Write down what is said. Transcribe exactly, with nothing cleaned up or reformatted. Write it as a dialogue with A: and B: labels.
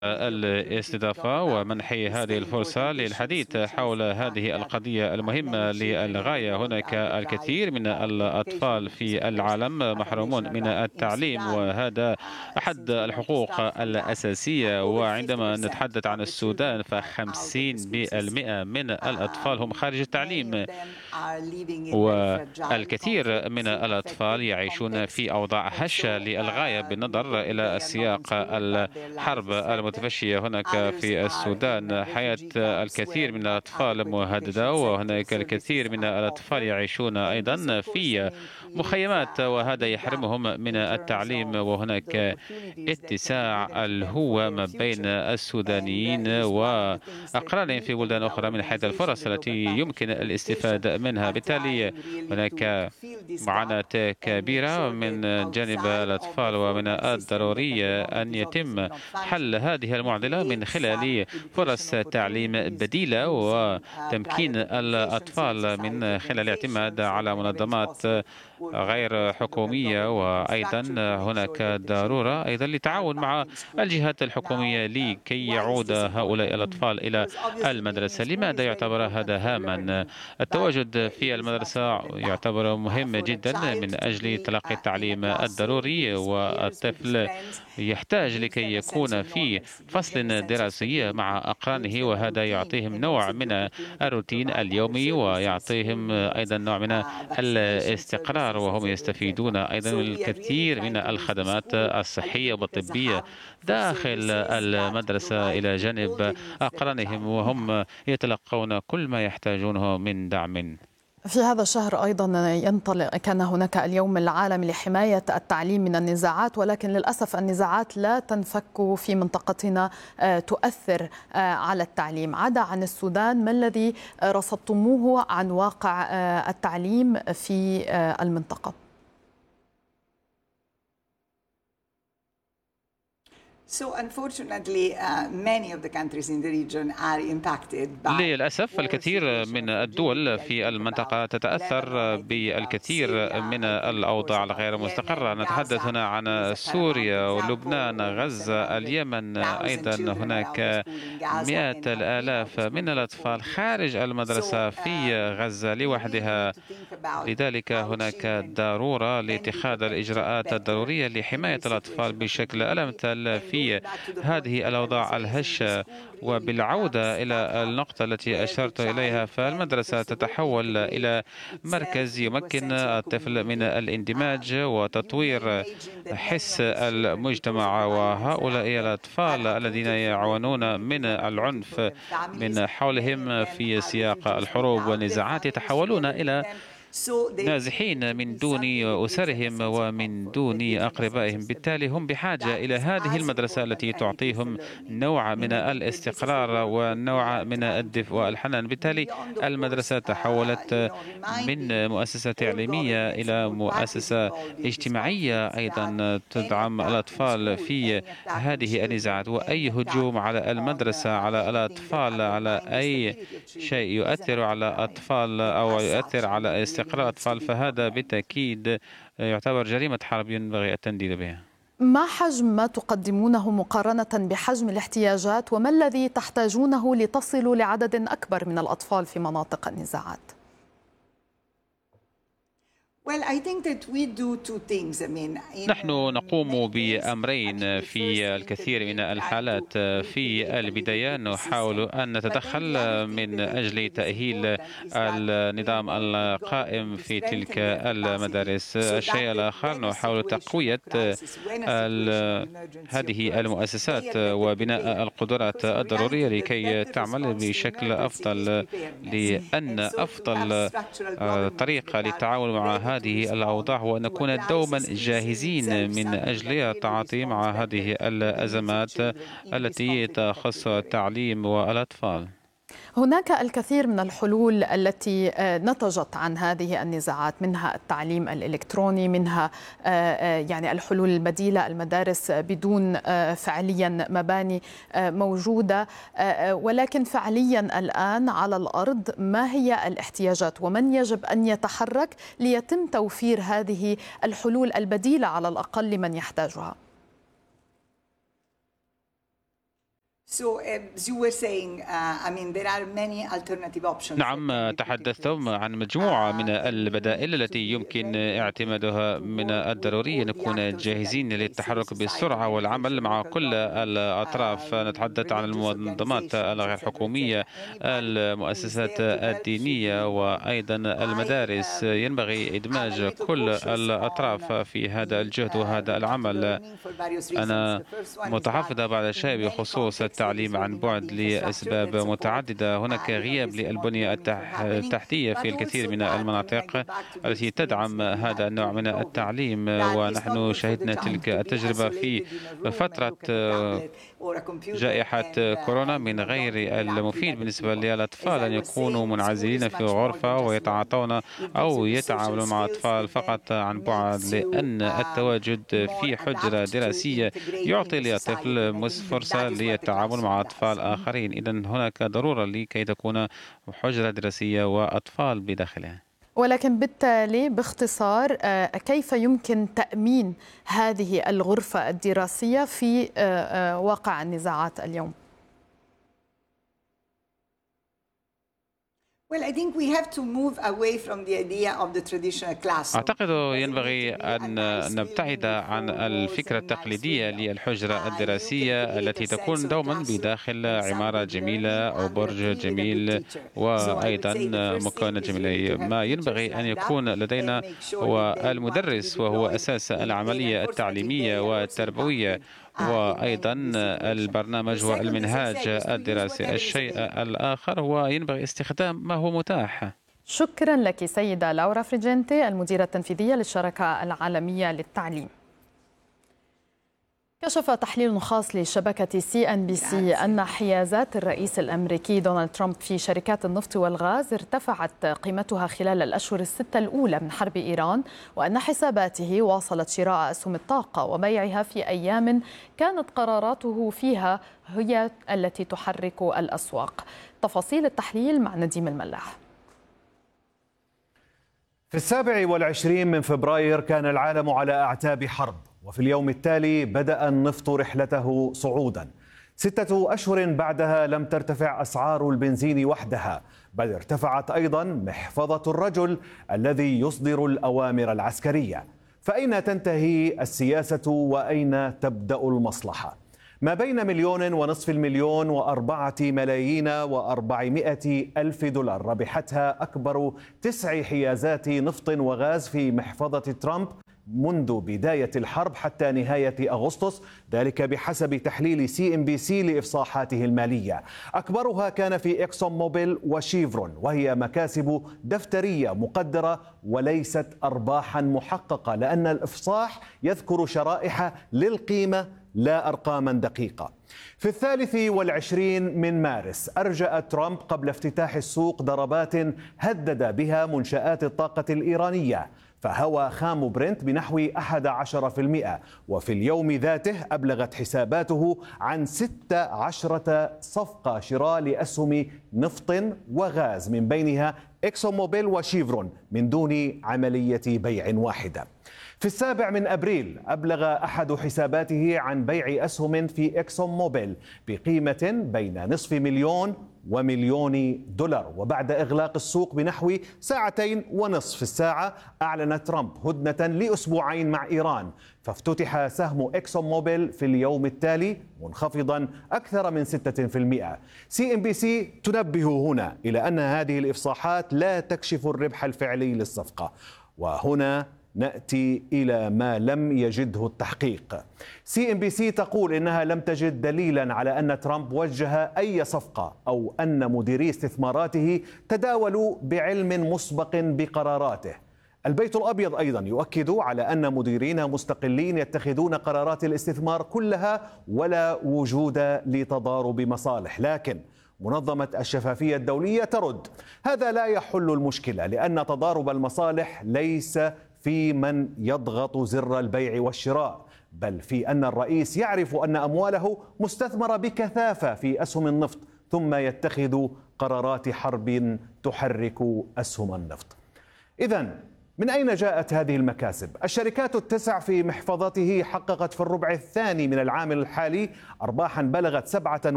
A: الاستضافة ومنح هذه الفرصة للحديث حول هذه القضية المهمة للغاية. هناك الكثير من الأطفال في العالم محرومون من التعليم، وهذا أحد الحقوق الأساسية. وعندما نتحدث عن السودان فخمسين بالمئة من الأطفال هم خارج التعليم، والكثير من الأطفال يعيشون في أوضاع هشة للغاية بالنظر إلى السياق الحرب المتفشية هناك في السودان. حياة الكثير من الأطفال مهددة، وهناك الكثير من الأطفال يعيشون أيضا في مخيمات، وهذا يحرمهم من التعليم. وهناك اتساع الهوة ما بين السودانيين وأقرانهم في بلدان أخرى من حيث الفرص التي يمكن الاستفادة منها. بالتالي هناك معاناة كبيرة من جانب الأطفال، ومن الضروري أن يتم حل هذه المعضلة من خلال فرص تعليم بديلة وتمكين الأطفال من خلال الاعتماد على منظمات غير حكومية. وأيضا هناك ضرورة أيضا للتعاون مع الجهات الحكومية لكي يعود هؤلاء الأطفال إلى المدرسة. لماذا يعتبر هذا هاما؟ التواجد في المدرسة يعتبر مهم جدا من أجل تلقي التعليم الضروري، والطفل يحتاج لكي يكون في فصل دراسي مع أقرانه، وهذا يعطيهم نوع من الروتين اليومي ويعطيهم أيضا نوع من الاستقرار، وهم يستفيدون أيضا من الكثير من الخدمات الصحية والطبية داخل المدرسة إلى جانب أقرانهم، وهم يتلقون كل ما يحتاجونه من دعم.
B: في هذا الشهر أيضا ينطلق كان هناك اليوم العالمي لحماية التعليم من النزاعات، ولكن للأسف النزاعات لا تنفك في منطقتنا تؤثر على التعليم. عدا عن السودان، ما الذي رصدتموه عن واقع التعليم في المنطقة؟
C: So unfortunately, uh, many of the countries in the region are impacted by
A: للأسف الكثير من الدول في المنطقة تتأثر بالكثير من الأوضاع الغير مستقرة. نتحدث هنا عن سوريا ولبنان، غزة، اليمن. أيضا هناك مئات الآلاف من الأطفال خارج المدرسة في غزة لوحدها. لذلك هناك ضرورة لاتخاذ الإجراءات الضرورية لحماية الأطفال بشكل الأمثل في هذه الأوضاع الهشة. وبالعودة إلى النقطة التي أشرت إليها، فالمدرسة تتحول إلى مركز يمكن الطفل من الاندماج وتطوير حس المجتمع. وهؤلاء الأطفال الذين يعانون من العنف من حولهم في سياق الحروب والنزاعات يتحولون إلى نازحين من دون أسرهم ومن دون أقربائهم. بالتالي هم بحاجة إلى هذه المدرسة التي تعطيهم نوع من الاستقرار ونوع من الدفء والحنان. بالتالي المدرسة تحولت من مؤسسة تعليمية إلى مؤسسة اجتماعية أيضا تدعم الأطفال في هذه النزاعات. وأي هجوم على المدرسة، على الأطفال، على أي شيء يؤثر على الأطفال أو يؤثر على استقرار الأطفال، فهذا بالتأكيد يعتبر جريمة حرب ينبغي التنديد بها.
B: ما حجم ما تقدمونه مقارنة بحجم الاحتياجات، وما الذي تحتاجونه لتصلوا لعدد أكبر من الأطفال في مناطق النزاعات؟
A: نحن نقوم بأمرين في الكثير من الحالات. في البداية نحاول أن نتدخل من أجل تأهيل النظام القائم في تلك المدارس. الشيء الآخر نحاول تقوية هذه المؤسسات وبناء القدرات الضرورية لكي تعمل بشكل أفضل، لأن أفضل طريقة للتعامل مع هذه الأوضاع هو أن نكون دوما جاهزين من أجل التعاطي مع هذه الأزمات التي تخص التعليم والأطفال.
B: هناك الكثير من الحلول التي نتجت عن هذه النزاعات، منها التعليم الإلكتروني، منها يعني الحلول البديلة، المدارس بدون فعليا مباني موجودة. ولكن فعليا الآن على الأرض ما هي الاحتياجات، ومن يجب أن يتحرك ليتم توفير هذه الحلول البديلة على الأقل لمن يحتاجها؟
A: نعم، تحدثتم عن مجموعة من البدائل التي يمكن اعتمادها. من الضروري أن نكون جاهزين للتحرك بسرعة والعمل مع كل الأطراف. نتحدث عن المنظمات الغير حكومية، المؤسسات الدينية، وأيضا المدارس. ينبغي إدماج كل الأطراف في هذا الجهد وهذا العمل. أنا متحفظة بعض الشيء بخصوص التعليم عن بعد لأسباب متعددة. هناك غياب للبنية التحتية في الكثير من المناطق التي تدعم هذا النوع من التعليم، ونحن شهدنا تلك التجربة في فترة جائحة كورونا. من غير المفيد بالنسبة للأطفال أن يكونوا منعزلين في غرفة ويتعاطون أو يتعاملون مع أطفال فقط عن بعد، لأن التواجد في حجرة دراسية يعطي للطفل فرصة للتعامل مع أطفال آخرين. إذن هناك ضرورة لكي تكون حجرة دراسية وأطفال بداخلها.
B: ولكن بالتالي باختصار، كيف يمكن تأمين هذه الغرفة الدراسية في واقع النزاعات اليوم؟
A: أعتقد ينبغي أن نبتعد عن الفكرة التقليدية للحجرة الدراسية التي تكون دوما بداخل عمارة جميلة أو برج جميل وأيضا مكونة جميلة. ما ينبغي أن يكون لدينا هو المدرس، وهو أساس العملية التعليمية والتربوية، وأيضا البرنامج والمنهاج الدراسي. الشيء الآخر هو ينبغي استخدام ما هو متاح.
B: شكرا لك سيدة لورا فريجنتي، المديرة التنفيذية للشراكة العالمية للتعليم. كشف تحليل خاص لشبكة سي أن بي سي أن حيازات الرئيس الأمريكي دونالد ترامب في شركات النفط والغاز ارتفعت قيمتها خلال الأشهر الستة الأولى من حرب إيران، وأن حساباته واصلت شراء أسهم الطاقة وبيعها في أيام كانت قراراته فيها هي التي تحرك الأسواق. تفاصيل التحليل مع نديم الملاح.
D: في السابع والعشرين من فبراير كان العالم على أعتاب حرب، وفي اليوم التالي بدأ النفط رحلته صعودا. ستة أشهر بعدها لم ترتفع أسعار البنزين وحدها، بل ارتفعت أيضا محفظة الرجل الذي يصدر الأوامر العسكرية. فأين تنتهي السياسة وأين تبدأ المصلحة؟ ما بين مليون ونصف المليون وأربعة ملايين وأربعمائة ألف دولار ربحتها أكبر تسع حيازات نفط وغاز في محفظة ترامب منذ بداية الحرب حتى نهاية أغسطس، ذلك بحسب تحليل سي إن بي سي لإفصاحاته المالية. أكبرها كان في إكسون موبيل وشيفرون، وهي مكاسب دفترية مقدرة وليست أرباحا محققة، لأن الإفصاح يذكر شرائح للقيمة لا أرقاما دقيقة. في الثالث والعشرين من مارس أرجأ ترامب قبل افتتاح السوق ضربات هدد بها منشآت الطاقة الإيرانية، فهوى خام برنت بنحو أحد عشر بالمئة، وفي اليوم ذاته أبلغت حساباته عن ست عشرة صفقة شراء لأسهم نفط وغاز، من بينها إكسون موبيل وشيفرون، من دون عملية بيع واحدة. في السابع من أبريل أبلغ أحد حساباته عن بيع أسهم في إكسون موبيل بقيمة بين نصف مليون ومليون دولار، وبعد إغلاق السوق بنحو ساعتين ونصف الساعة أعلن ترامب هدنة لأسبوعين مع إيران، فافتتح سهم إكسون موبيل في اليوم التالي منخفضا أكثر من ستة بالمئة. سي إن بي سي تنبه هنا إلى أن هذه الإفصاحات لا تكشف الربح الفعلي للصفقة، وهنا نأتي إلى ما لم يجده التحقيق. سي إن بي سي تقول إنها لم تجد دليلا على أن ترامب وجه أي صفقة أو أن مديري استثماراته تداولوا بعلم مسبق بقراراته. البيت الأبيض أيضا يؤكد على أن مديرين مستقلين يتخذون قرارات الاستثمار كلها ولا وجود لتضارب مصالح، لكن منظمة الشفافية الدولية ترد هذا لا يحل المشكلة، لأن تضارب المصالح ليس في من يضغط زر البيع والشراء، بل في أن الرئيس يعرف أن أمواله مستثمرة بكثافة في أسهم النفط ثم يتخذ قرارات حرب تحرك أسهم النفط. إذن من أين جاءت هذه المكاسب؟ الشركات التسع في محفظته حققت في الربع الثاني من العام الحالي أرباحا بلغت سبعة